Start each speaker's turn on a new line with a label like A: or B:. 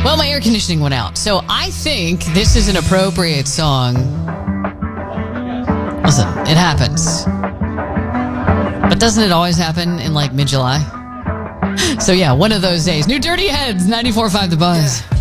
A: Well, my air conditioning went out, so I think this is an appropriate song. Listen, it happens. But doesn't it always happen in like mid-July? So yeah, one of those days. New Dirty Heads, 94.5 The Buzz.